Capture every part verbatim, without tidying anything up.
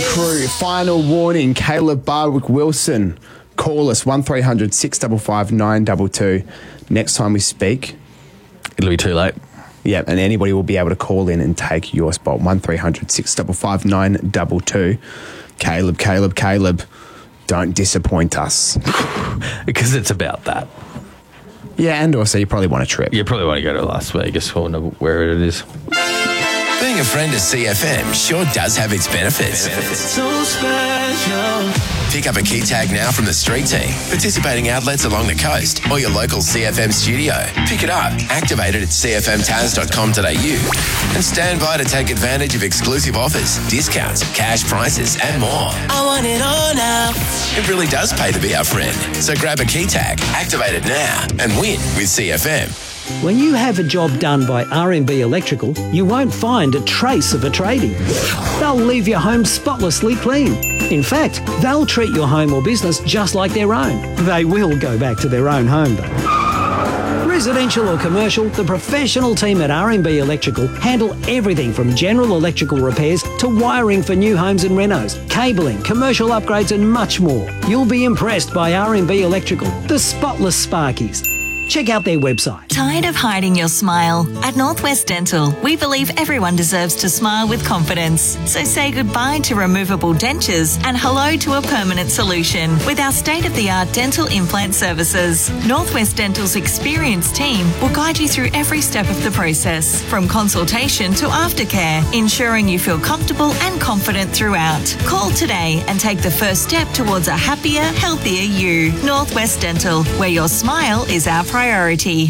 crew, final warning, Caleb Barwick Wilson. Call us one three hundred six five five nine two two. Next time we speak, it'll be too late. Yeah, and anybody will be able to call in and take your spot. one three hundred six five five nine two two. Caleb, Caleb, Caleb, don't disappoint us. Because it's about that. Yeah, and also you probably want a trip. You probably want to go to Las Vegas or where it is. Being a friend of C F M sure does have its benefits. So special. Pick up a key tag now from the street team, participating outlets along the coast, or your local C F M studio. Pick it up, activate it at c f m taz dot com dot a u, and stand by to take advantage of exclusive offers, discounts, cash prices, and more. I want it all now. It really does pay to be our friend. So grab a key tag, activate it now, and win with C F M. When you have a job done by R and B Electrical, you won't find a trace of a tradie. They'll leave your home spotlessly clean. In fact, they'll treat your home or business just like their own. They will go back to their own home, though. Residential or commercial, the professional team at R and B Electrical handle everything from general electrical repairs to wiring for new homes and renos, cabling, commercial upgrades and much more. You'll be impressed by R and B Electrical, the spotless Sparkies. Check out their website. Tired of hiding your smile? At Northwest Dental, we believe everyone deserves to smile with confidence. So say goodbye to removable dentures and hello to a permanent solution with our state-of-the-art dental implant services. Northwest Dental's experienced team will guide you through every step of the process, from consultation to aftercare, ensuring you feel comfortable and confident throughout. Call today and take the first step towards a happier, healthier you. Northwest Dental, where your smile is our priority.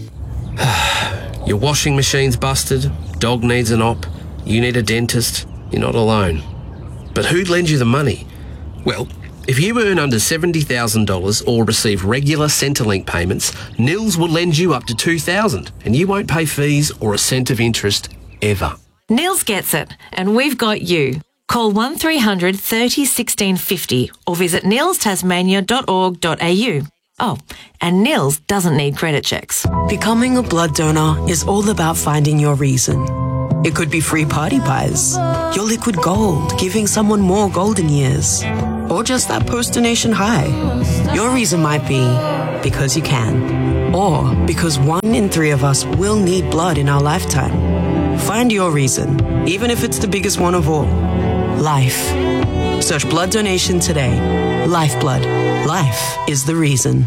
Your washing machine's busted, dog needs an op, you need a dentist, you're not alone. But who'd lend you the money? Well, if you earn under seventy thousand dollars or receive regular Centrelink payments, Nils will lend you up to two thousand dollars and you won't pay fees or a cent of interest ever. Nils gets it, and we've got you. Call one three hundred thirty sixteen fifty or visit nils tasmania dot org dot a u. Oh, and Nils doesn't need credit checks. Becoming a blood donor is all about finding your reason. It could be free party pies, your liquid gold, giving someone more golden years, or just that post-donation high. Your reason might be because you can, or because one in three of us will need blood in our lifetime. Find your reason, even if it's the biggest one of all. Life. Search blood donation today. Lifeblood. Life is the reason.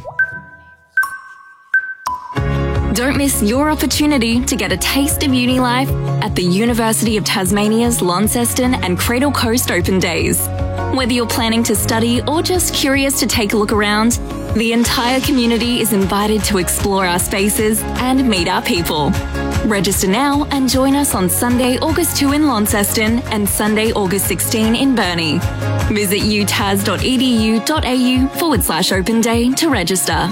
Don't miss your opportunity to get a taste of uni life at the University of Tasmania's Launceston and Cradle Coast Open Days. Whether you're planning to study or just curious to take a look around, the entire community is invited to explore our spaces and meet our people. Register now and join us on Sunday, August second in Launceston and Sunday, August sixteenth in Burnie. Visit utas.edu.au forward slash open day to register.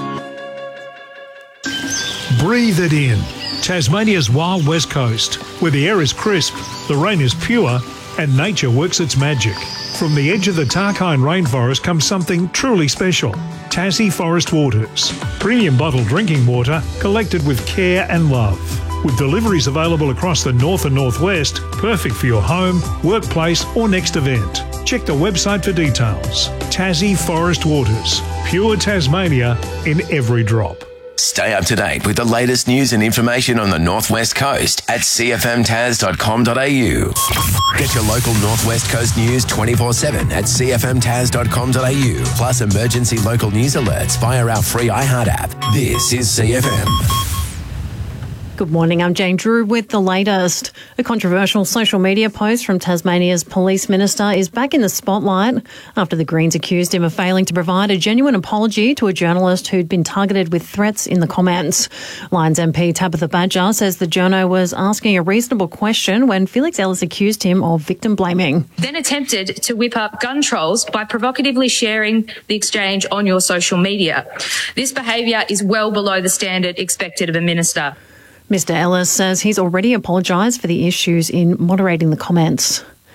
Breathe it in. Tasmania's wild west coast, where the air is crisp, the rain is pure, and nature works its magic. From the edge of the Tarkine rainforest comes something truly special. Tassie Forest Waters. Premium bottled drinking water collected with care and love. With deliveries available across the north and northwest, perfect for your home, workplace or next event. Check the website for details. Tassie Forest Waters. Pure Tasmania in every drop. Stay up to date with the latest news and information on the Northwest Coast at c f m taz dot com dot a u. Get your local Northwest Coast news twenty-four seven at c f m taz dot com dot a u, plus emergency local news alerts via our free iHeart app. This is C F M. Good morning, I'm Jane Drew with the latest. A controversial social media post from Tasmania's police minister is back in the spotlight after the Greens accused him of failing to provide a genuine apology to a journalist who'd been targeted with threats in the comments. Lions M P Tabitha Badger says the journo was asking a reasonable question when Felix Ellis accused him of victim blaming. Then attempted to whip up gun trolls by provocatively sharing the exchange on your social media. This behaviour is well below the standard expected of a minister. Mister Ellis says he's already apologised for the issues in moderating the comments.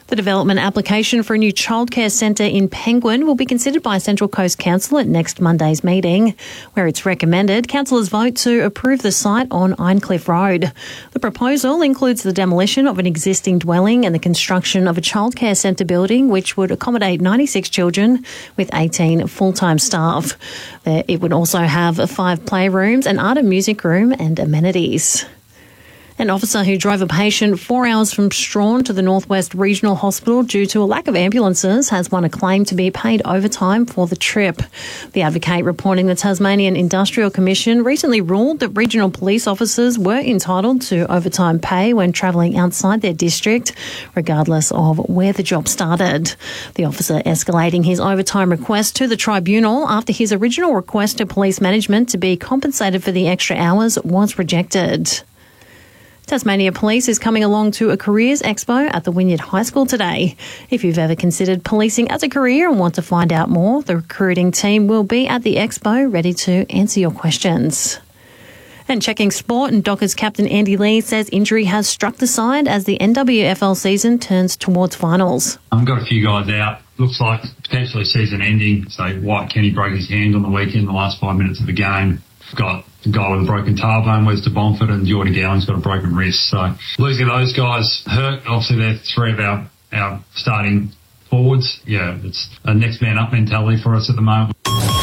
The development application for a new childcare centre in Penguin will be considered by Central Coast Council at next Monday's meeting, where it's recommended councillors vote to approve the site on Ironcliff Road. The proposal includes the demolition of an existing dwelling and the construction of a childcare centre building which would accommodate ninety-six children with eighteen full-time staff. It would also have five playrooms, an art and music room and amenities. An officer who drove a patient four hours from Strawn to the Northwest Regional Hospital due to a lack of ambulances has won a claim to be paid overtime for the trip. The Advocate reporting the Tasmanian Industrial Commission recently ruled that regional police officers were entitled to overtime pay when travelling outside their district, regardless of where the job started. The officer escalating his overtime request to the tribunal after his original request to police management to be compensated for the extra hours was rejected. Tasmania Police is coming along to a careers expo at the Wynyard High School today. If you've ever considered policing as a career and want to find out more, the recruiting team will be at the expo ready to answer your questions. And checking sport, and Dockers captain Andy Lee says injury has struck the side as the N W F L season turns towards finals. I've got a few guys out. Looks like potentially season ending. So White Kenny broke his hand on the weekend, the last five minutes of the game. We've got the guy with a broken tailbone, Wes de Bonford, and Jordy Gowing's got a broken wrist. So losing those guys hurt. Obviously, they're three of our, our starting forwards. Yeah, it's a next man up mentality for us at the moment.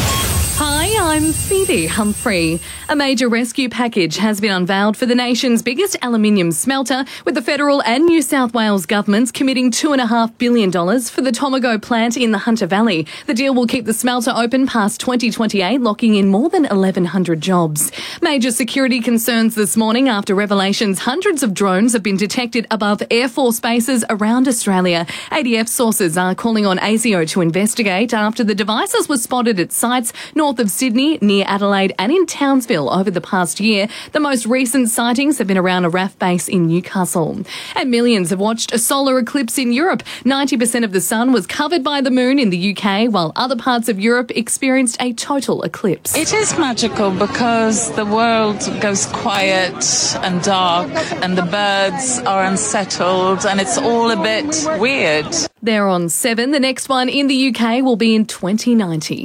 Hi, I'm Phoebe Humphrey. A major rescue package has been unveiled for the nation's biggest aluminium smelter, with the federal and New South Wales governments committing two point five billion dollars for the Tomago plant in the Hunter Valley. The deal will keep the smelter open past twenty twenty-eight, locking in more than eleven hundred jobs. Major security concerns this morning after revelations hundreds of drones have been detected above Air Force bases around Australia. A D F sources are calling on A S I O to investigate after the devices were spotted at sites north of Sydney, near Adelaide and in Townsville over the past year. The most recent sightings have been around a R A F base in Newcastle. And millions have watched a solar eclipse in Europe. ninety percent of the sun was covered by the moon in the U K, while other parts of Europe experienced a total eclipse. It is magical because the world goes quiet and dark and the birds are unsettled and it's all a bit weird. They're on seven. The next one in the U K will be in twenty ninety.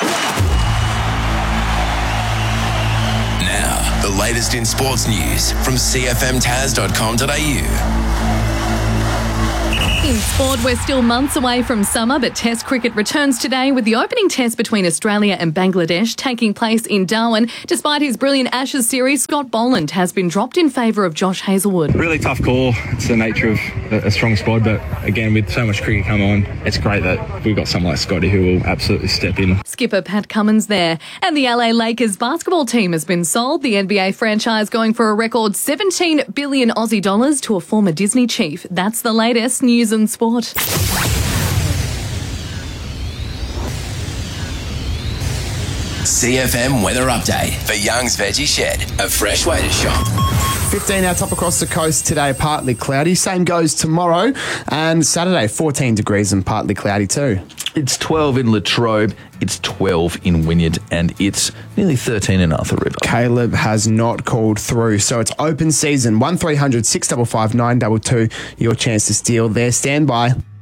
Now, the latest in sports news from c f m taz dot com dot a u. In sport, we're still months away from summer, but Test cricket returns today with the opening test between Australia and Bangladesh taking place in Darwin. Despite his brilliant Ashes series, Scott Boland has been dropped in favour of Josh Hazlewood. Really tough call. It's the nature of a strong squad, but again, with so much cricket come on, it's great that we've got someone like Scotty who will absolutely step in. Skipper Pat Cummins there. And the L A Lakers basketball team has been sold. The N B A franchise going for a record seventeen billion Aussie dollars to a former Disney chief. That's the latest news and sport. C F M weather update for Young's Veggie Shed, a fresh way to shop. fifteen out top across the coast today, partly cloudy. Same goes tomorrow and Saturday, fourteen degrees and partly cloudy too. It's twelve in Latrobe, it's twelve in Wynyard, and it's nearly thirteen in Arthur River. Caleb has not called through, so it's open season. one three hundred six five five nine two two, your chance to steal their standby.